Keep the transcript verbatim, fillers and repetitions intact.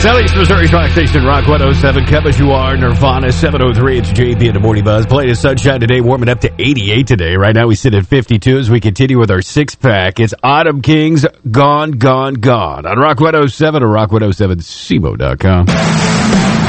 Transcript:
Southeast Missouri's rock station, Rock one oh seven. Come as you are, Nirvana, seven oh three. It's J P in the Morning Buzz. Playing in sunshine today, warming up to eighty-eight today. Right now we sit at fifty-two as we continue with our six-pack. It's Autumn Kings, Gone, Gone, Gone. On Rock one oh seven or rock one oh seven C M O dot com.